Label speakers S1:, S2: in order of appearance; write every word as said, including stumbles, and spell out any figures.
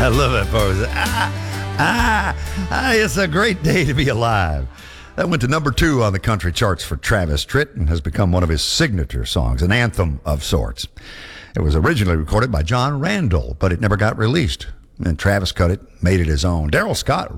S1: I love that pose. Ah, ah, ah, it's a great day to be alive. That went to number two on the country charts for Travis Tritt and has become one of his signature songs, an anthem of sorts. It was originally recorded by John Randall, but it never got released. And Travis cut it, made it his own. Daryl Scott